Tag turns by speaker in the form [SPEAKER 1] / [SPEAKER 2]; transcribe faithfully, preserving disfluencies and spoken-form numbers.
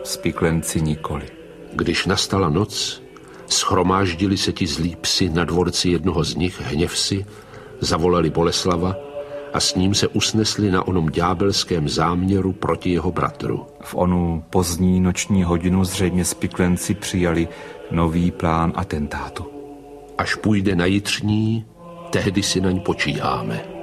[SPEAKER 1] spiklenci nikoli.
[SPEAKER 2] Když nastala noc, schromáždili se ti zlí psi na dvorci jednoho z nich, Hněvsi, zavolali Boleslava a s ním se usnesli na onom ďábelském záměru proti jeho bratru.
[SPEAKER 1] V onu pozdní noční hodinu zřejmě spiklenci přijali nový plán atentátu.
[SPEAKER 2] Až půjde na jitřní, tehdy si naň počíháme.